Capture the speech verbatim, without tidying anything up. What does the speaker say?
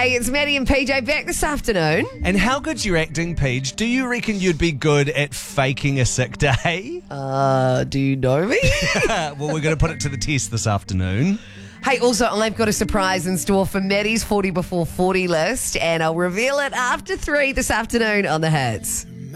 Hey, it's Maddie and P J back this afternoon. And how good's your acting, Paige? Do you reckon you'd be good at faking a sick day? Uh, do you know me? Well, we're going to put it to the test this afternoon. Hey, also, I've got a surprise in store for Maddie's forty before forty list, and I'll reveal it after three this afternoon on The Hits.